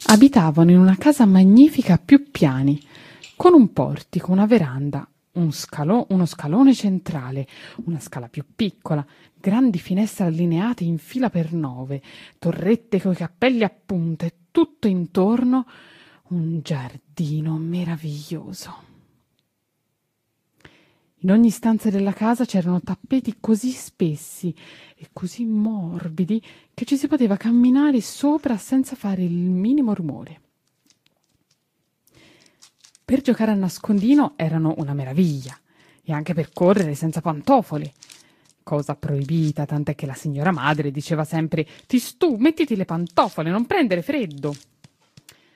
Abitavano in una casa magnifica a più piani, con un portico, una veranda, uno scalone centrale, una scala più piccola, grandi finestre allineate in fila per 9, torrette coi cappelli a punta e tutto intorno un giardino meraviglioso. In ogni stanza della casa c'erano tappeti così spessi e così morbidi che ci si poteva camminare sopra senza fare il minimo rumore. Per giocare a nascondino erano una meraviglia, e anche per correre senza pantofole, cosa proibita, tant'è che la signora madre diceva sempre: «Ti stu, mettiti le pantofole, non prendere freddo!»